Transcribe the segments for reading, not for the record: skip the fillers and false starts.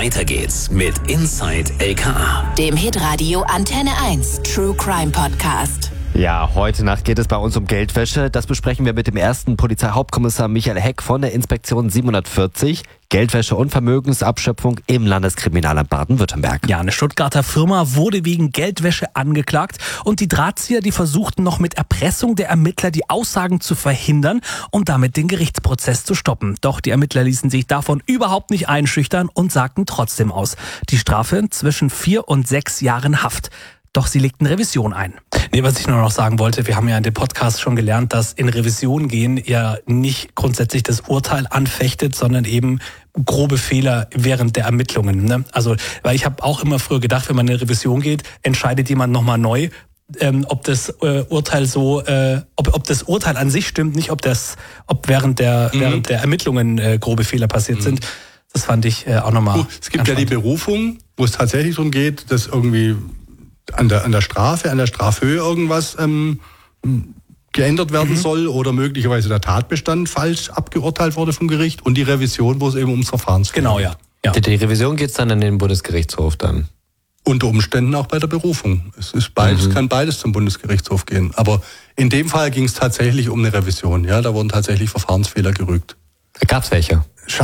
Weiter geht's mit Inside LKA, dem Hitradio Antenne 1 True Crime Podcast. Ja, heute Nacht geht es bei uns um Geldwäsche. Das besprechen wir mit dem ersten Polizeihauptkommissar Michael Heck von der Inspektion 740. Geldwäsche und Vermögensabschöpfung im Landeskriminalamt Baden-Württemberg. Ja, eine Stuttgarter Firma wurde wegen Geldwäsche angeklagt und die Drahtzieher, die versuchten noch mit Erpressung der Ermittler die Aussagen zu verhindern und damit den Gerichtsprozess zu stoppen. Doch die Ermittler ließen sich davon überhaupt nicht einschüchtern und sagten trotzdem aus. Die Strafe zwischen 4 und 6 Jahren Haft. Doch sie legten Revision ein. Nee, was ich nur noch sagen wollte, wir haben ja in dem Podcast schon gelernt, dass in Revision gehen ja nicht grundsätzlich das Urteil anfechtet, sondern eben grobe Fehler während der Ermittlungen. Ne? Also, weil ich habe auch immer früher gedacht, wenn man in eine Revision geht, entscheidet jemand nochmal neu, ob das Urteil so, ob das Urteil an sich stimmt, nicht ob während der Ermittlungen grobe Fehler passiert sind. Das fand ich auch nochmal. Es gibt ja die Berufung, wo es tatsächlich darum geht, dass irgendwie an der Strafhöhe irgendwas geändert werden soll oder möglicherweise der Tatbestand falsch abgeurteilt wurde vom Gericht, und die Revision, wo es eben ums Verfahrensfehler geht. Genau, ja. Die Revision geht dann an den Bundesgerichtshof dann? Unter Umständen auch bei der Berufung. Es ist beides, kann beides zum Bundesgerichtshof gehen. Aber in dem Fall ging es tatsächlich um eine Revision. Ja, da wurden tatsächlich Verfahrensfehler gerügt. Gab's welche?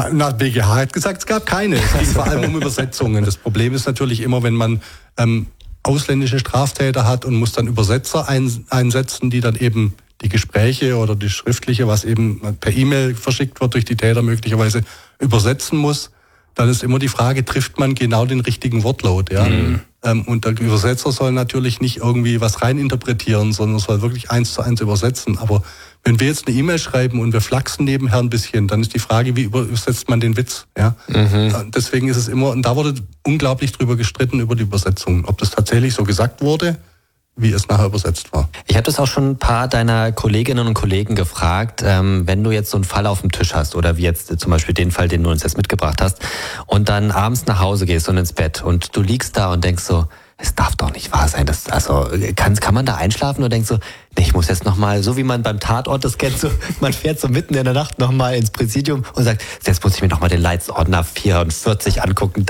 BGH hat gesagt, es gab keine. Es ging vor allem um Übersetzungen. Das Problem ist natürlich immer, wenn man ausländische Straftäter hat und muss dann Übersetzer einsetzen, die dann eben die Gespräche oder die schriftliche, was eben per E-Mail verschickt wird durch die Täter möglicherweise, übersetzen muss. Dann ist immer die Frage, trifft man genau den richtigen Wortlaut? Ja? Und der Übersetzer soll natürlich nicht irgendwie was reininterpretieren, sondern soll wirklich 1:1 übersetzen. Aber wenn wir jetzt eine E-Mail schreiben und wir flachsen nebenher ein bisschen, dann ist die Frage, wie übersetzt man den Witz? Ja? Deswegen ist es immer, und da wurde unglaublich drüber gestritten, über die Übersetzung. Ob das tatsächlich so gesagt wurde, wie es nachher übersetzt war. Ich habe das auch schon ein paar deiner Kolleginnen und Kollegen gefragt, wenn du jetzt so einen Fall auf dem Tisch hast oder wie jetzt zum Beispiel den Fall, den du uns jetzt mitgebracht hast, und dann abends nach Hause gehst und ins Bett und du liegst da und denkst so, es darf doch nicht wahr sein. Kann man da einschlafen oder denkst so, nee, ich muss jetzt nochmal, so wie man beim Tatort das kennt, so, man fährt so mitten in der Nacht nochmal ins Präsidium und sagt, jetzt muss ich mir nochmal den Leitsordner 44 angucken,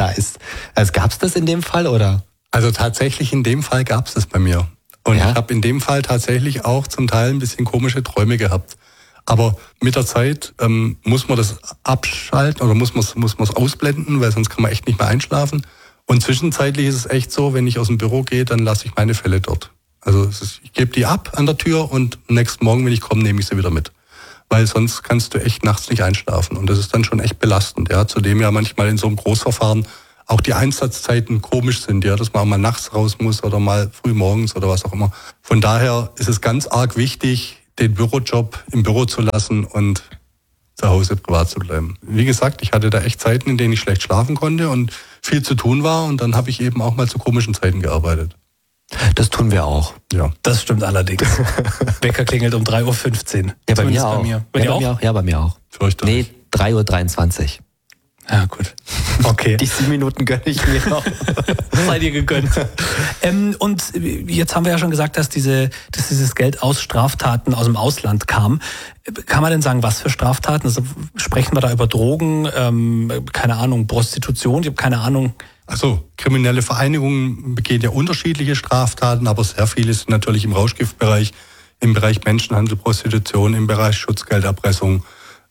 gab's das in dem Fall, oder? Also tatsächlich in dem Fall gab's das bei mir. Und ich habe in dem Fall tatsächlich auch zum Teil ein bisschen komische Träume gehabt. Aber mit der Zeit muss man das abschalten oder muss man es ausblenden, weil sonst kann man echt nicht mehr einschlafen. Und zwischenzeitlich ist es echt so, wenn ich aus dem Büro gehe, dann lasse ich meine Fälle dort. Also ich gebe die ab an der Tür und am nächsten Morgen, wenn ich komme, nehme ich sie wieder mit. Weil sonst kannst du echt nachts nicht einschlafen. Und das ist dann schon echt belastend. Ja. Zudem ja manchmal in so einem Großverfahren auch die Einsatzzeiten komisch sind, ja, dass man auch mal nachts raus muss oder mal früh morgens oder was auch immer. Von daher ist es ganz arg wichtig, den Bürojob im Büro zu lassen und zu Hause privat zu bleiben. Wie gesagt, ich hatte da echt Zeiten, in denen ich schlecht schlafen konnte und viel zu tun war, und dann habe ich eben auch mal zu komischen Zeiten gearbeitet. Das tun wir auch. Ja. Das stimmt allerdings. Wecker klingelt um 3:15 Uhr. Ja, bei mir auch. Bei dir auch? Ja, bei mir auch. Fürchterlich. Nee, 3:23 Uhr. Ja, gut. Okay. Die 7 Minuten gönne ich mir auch. Sei dir gegönnt. Und jetzt haben wir ja schon gesagt, dass dieses Geld aus Straftaten aus dem Ausland kam. Kann man denn sagen, was für Straftaten? Also sprechen wir da über Drogen, keine Ahnung, Prostitution? Ich habe keine Ahnung. Also kriminelle Vereinigungen begehen ja unterschiedliche Straftaten, aber sehr viele sind natürlich im Rauschgiftbereich, im Bereich Menschenhandel, Prostitution, im Bereich Schutzgelderpressung,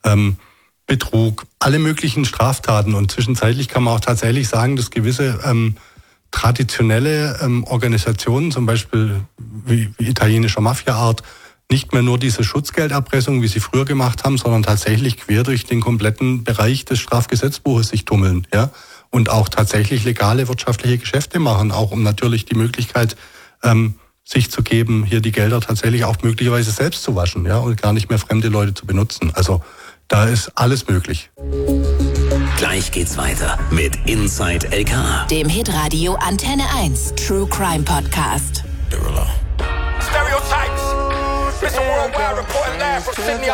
Betrug, alle möglichen Straftaten. Und zwischenzeitlich kann man auch tatsächlich sagen, dass gewisse traditionelle Organisationen, zum Beispiel wie italienischer Mafia-Art, nicht mehr nur diese Schutzgelderpressung, wie sie früher gemacht haben, sondern tatsächlich quer durch den kompletten Bereich des Strafgesetzbuches sich tummeln, ja, und auch tatsächlich legale wirtschaftliche Geschäfte machen, auch um natürlich die Möglichkeit sich zu geben, hier die Gelder tatsächlich auch möglicherweise selbst zu waschen, ja, und gar nicht mehr fremde Leute zu benutzen. Also da ist alles möglich. Gleich geht's weiter mit Inside LKA, dem Hitradio Antenne 1 True Crime Podcast. Stereotypes. Mr. Worldwide reporting live from Sydney,